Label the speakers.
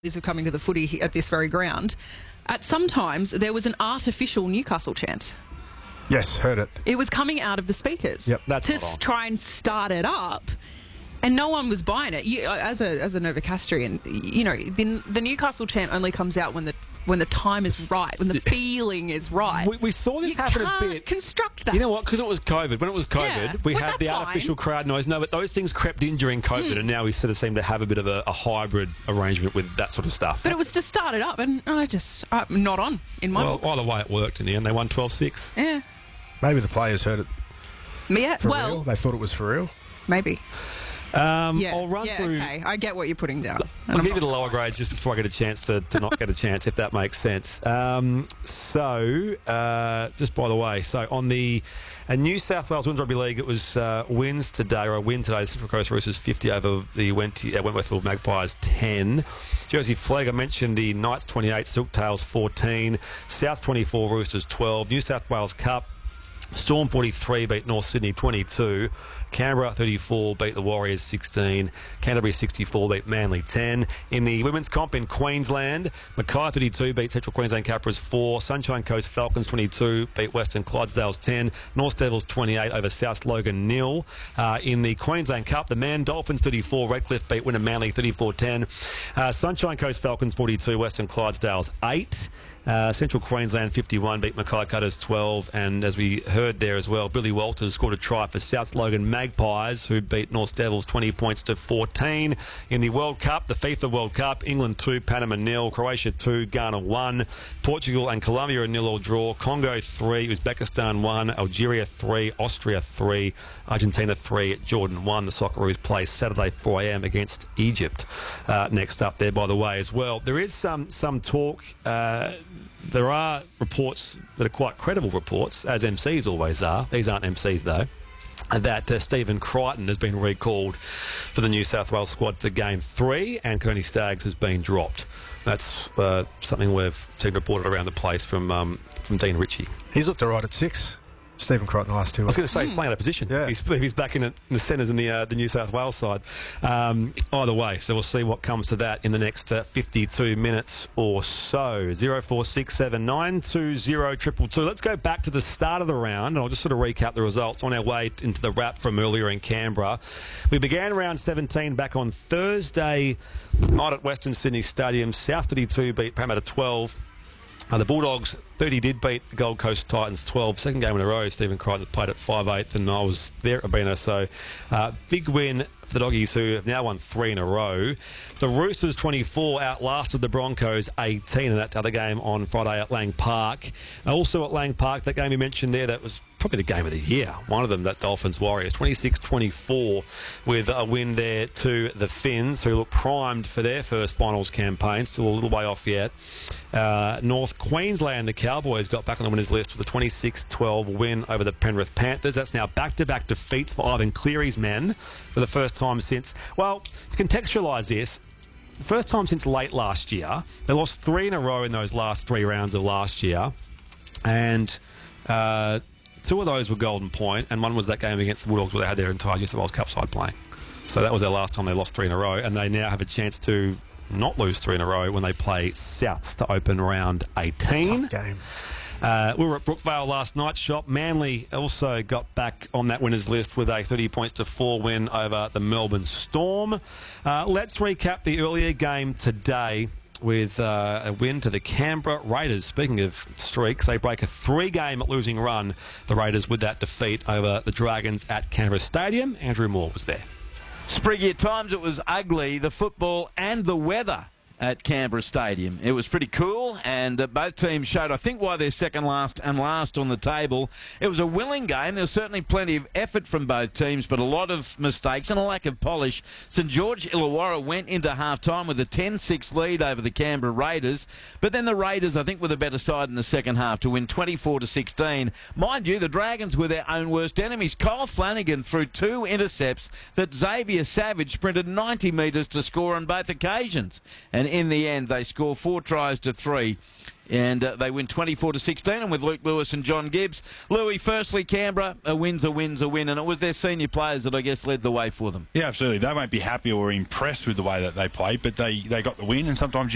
Speaker 1: of coming to the footy at this very ground, at some times there was an artificial Newcastle chant.
Speaker 2: Yes, heard it.
Speaker 1: It was coming out of the speakers.
Speaker 2: Yep,
Speaker 3: that's
Speaker 1: to
Speaker 3: not on.
Speaker 1: try and start it up, and no one was buying it. As a Novocastrian, you know, the Newcastle chant only comes out when the time is right, when the feeling is right.
Speaker 3: We saw this
Speaker 1: you
Speaker 3: happen
Speaker 1: can't
Speaker 3: a bit.
Speaker 1: Construct that.
Speaker 3: You know what? Because it was COVID. When it was COVID, we had the
Speaker 1: that's
Speaker 3: artificial
Speaker 1: fine.
Speaker 3: crowd noise. No, but those things crept in during COVID, and now we sort of seem to have a bit of a hybrid arrangement with that sort of stuff.
Speaker 1: But it was to start it up, and I'm not on in my book.
Speaker 3: Either way, it worked in the end. They won 12-6.
Speaker 1: Yeah.
Speaker 2: Maybe the players heard it
Speaker 1: Yeah.
Speaker 2: for
Speaker 1: Well,
Speaker 2: real. They thought it was for real.
Speaker 1: maybe.
Speaker 3: I'll run through.
Speaker 1: Okay, I get what you're putting down.
Speaker 3: I'll give you the lower grades just before I get a chance to not get a chance, if that makes sense. Just by the way, so on the New South Wales Women's Rugby League, it was wins today, or a win today. The Central Coast Roosters 50 over the Wentworthville Magpies 10. Jersey Flag, I mentioned the Knights 28, Silktails 14, South 24, Roosters 12. New South Wales Cup, Storm 43 beat North Sydney 22. Canberra 34 beat the Warriors 16. Canterbury 64 beat Manly 10. In the women's comp in Queensland, Mackay 32 beat Central Queensland Capras 4. Sunshine Coast Falcons 22 beat Western Clydesdales 10. North Devils 28 over South Logan 0. In the Queensland Cup, the Man Dolphins 34. Redcliffe beat Wynnum Manly 34-10. Sunshine Coast Falcons 42. Western Clydesdales 8. Central Queensland 51 beat Mackay Cutters 12, and as we heard there as well, Billy Walters scored a try for South Logan Magpies, who beat North Devils 20 points to 14. In the World Cup, the FIFA World Cup, England 2, Panama 0, Croatia 2, Ghana 1, Portugal and Colombia a 0-0 draw, Congo 3, Uzbekistan 1, Algeria 3, Austria 3, Argentina 3, Jordan 1. The Socceroos play Saturday 4 a.m. against Egypt. Next up there, by the way, as well. There is some talk. There are reports that are quite credible reports, as MCs always are. These aren't MCs, though. That Stephen Crichton has been recalled for the New South Wales squad for Game 3, and Kearney Staggs has been dropped. That's something we've seen reported around the place from Dean Ritchie.
Speaker 2: He's looked all right at 6. Stephen Crichton the last 2
Speaker 3: I was
Speaker 2: weeks.
Speaker 3: going to say, he's playing out of position.
Speaker 2: Yeah.
Speaker 3: He's back in the centres in the New South Wales side. Either way, so we'll see what comes to that in the next 52 minutes or so. 0467920222. Let's go back to the start of the round, and I'll just sort of recap the results on our way into the wrap from earlier in Canberra. We began round 17 back on Thursday night at Western Sydney Stadium. South 32 beat Parramatta 12. The Bulldogs 30 did beat the Gold Coast Titans 12. Second game in a row. Stephen Crichton played at 5/8, and I was there at Abena. So big win for the Doggies, who have now won 3 in a row. The Roosters 24 outlasted the Broncos 18 in that other game on Friday at Lang Park. Also at Lang Park, that game you mentioned there, that was probably the game of the year. One of them, that Dolphins Warriors, 26-24, with a win there to the Finns, who look primed for their first finals campaign. Still a little way off yet. North Queensland, the Cowboys got back on the winners list with a 26-12 win over the Penrith Panthers. That's now back-to-back defeats for Ivan Cleary's men for the first time since, well, to contextualise this, first time since late last year. They lost 3 in a row in those last 3 rounds of last year, and 2 of those were Golden Point, and one was that game against the Bulldogs where they had their entire New South Wales Cup side playing. So that was their last time they lost 3 in a row, and they now have a chance to not lose 3 in a row when they play Souths to open round 18.
Speaker 2: Tough game.
Speaker 3: We were at Brookvale last night. Shop Manly also got back on that winners list with a 30 points to 4 win over the Melbourne Storm. Let's recap the earlier game today with a win to the Canberra Raiders. Speaking of streaks, they break a 3-game losing run, the Raiders, with that defeat over the Dragons at Canberra Stadium. Andrew Moore was there.
Speaker 4: Spriggy, at times it was ugly, the football and the weather at Canberra Stadium. It was pretty cool, and both teams showed, I think, why they're second last and last on the table. It was a willing game. There was certainly plenty of effort from both teams, but a lot of mistakes and a lack of polish. St George Illawarra went into half-time with a 10-6 lead over the Canberra Raiders, but then the Raiders, I think, were the better side in the second half to win 24-16. Mind you, the Dragons were their own worst enemies. Kyle Flanagan threw 2 intercepts that Xavier Savage sprinted 90 metres to score on both occasions. And in the end, they score 4 tries to 3. And they win 24-16, and with Luke Lewis and John Gibbs. Louis, firstly, Canberra, a win's a win's a win, and it was their senior players that I guess led the way for them.
Speaker 5: Yeah, absolutely. They won't be happy or impressed with the way that they played, but they got the win, and sometimes